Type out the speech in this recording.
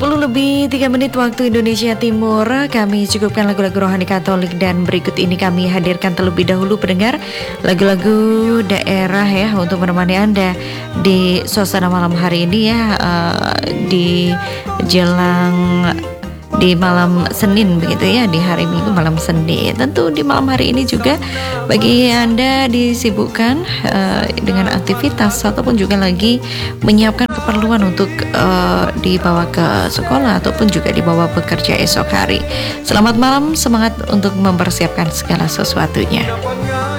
10 lebih 3 menit waktu Indonesia Timur. Kami cukupkan lagu-lagu rohani Katolik dan berikut ini kami hadirkan terlebih dahulu pendengar lagu-lagu daerah ya untuk menemani Anda di suasana malam hari ini ya, di jelang di malam Senin begitu ya, di hari Minggu malam Senin. Tentu di malam hari ini juga bagi Anda disibukkan dengan aktivitas ataupun juga lagi menyiapkan keperluan untuk dibawa ke sekolah ataupun juga dibawa bekerja esok hari. Selamat malam, semangat untuk mempersiapkan segala sesuatunya.